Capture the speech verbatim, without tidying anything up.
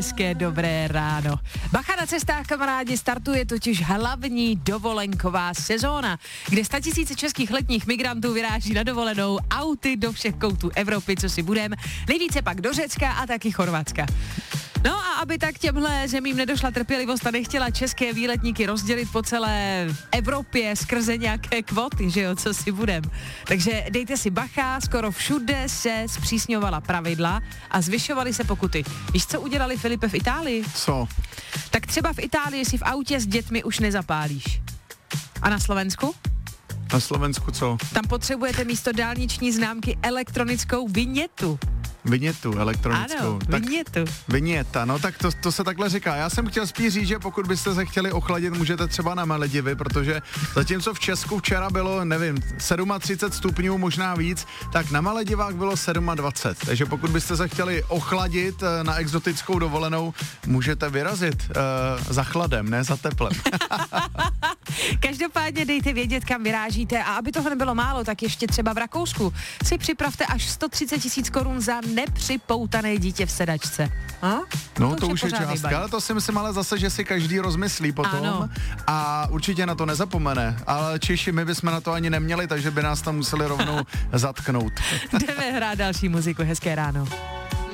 Hezké dobré ráno. Bacha na cestách, kamarádi, startuje totiž hlavní dovolenková sezóna, kde statisíce českých letních migrantů vyráží na dovolenou auty do všech koutů Evropy, co si budem, nejvíce pak do Řecka a taky Chorvatska. No a aby tak těmhle zemím nedošla trpělivost a nechtěla české výletníky rozdělit po celé Evropě skrze nějaké kvóty, že jo, co si budem. Takže dejte si bacha, skoro všude se zpřísňovala pravidla a zvyšovaly se pokuty. Víš, co udělali, Filipe, v Itálii? Co? Tak třeba v Itálii si v autě s dětmi už nezapálíš. A na Slovensku? Na Slovensku co? Tam potřebujete místo dálniční známky elektronickou vinětu. Vinětu elektronickou. Ano, tak vinětu. Viněta, no tak to, to se takhle říká. Já jsem chtěl spíš říct, že pokud byste se chtěli ochladit, můžete třeba na Maledivy, protože zatímco v Česku včera bylo, nevím, třicet sedm stupňů, možná víc, tak na Maledivách bylo dvacet sedm. Takže pokud byste se chtěli ochladit na exotickou dovolenou, můžete vyrazit uh, za chladem, ne za teplem. Každopádně dejte vědět, kam vyrážíte, a aby toho nebylo málo, tak ještě třeba v Rakousku si připravte až sto třicet tisíc korun za nepřipoutané dítě v sedačce. No, no to, to už je částka, výbaj. ale to si myslím ale zase, že si každý rozmyslí potom. Ano. A určitě na to nezapomene. Ale Češi, my bychom na to ani neměli, takže by nás tam museli rovnou zatknout. Jdeme hrát další muziku, hezké ráno.